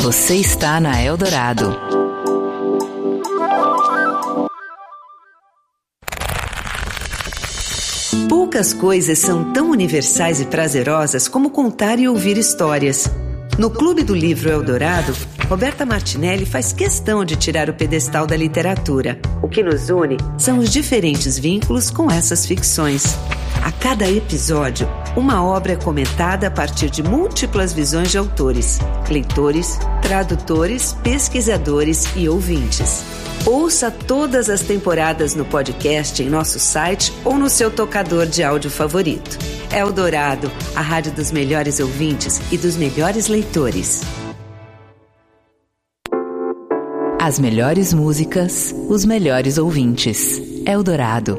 Você está na Eldorado. Poucas coisas são tão universais e prazerosas como contar e ouvir histórias. No Clube do Livro Eldorado, Roberta Martinelli faz questão de tirar o pedestal da literatura. O que nos une são os diferentes vínculos com essas ficções. A cada episódio, uma obra é comentada a partir de múltiplas visões de autores, leitores, tradutores, pesquisadores e ouvintes. Ouça todas as temporadas no podcast em nosso site ou no seu tocador de áudio favorito. Eldorado, a rádio dos melhores ouvintes e dos melhores leitores. As melhores músicas, os melhores ouvintes. Eldorado.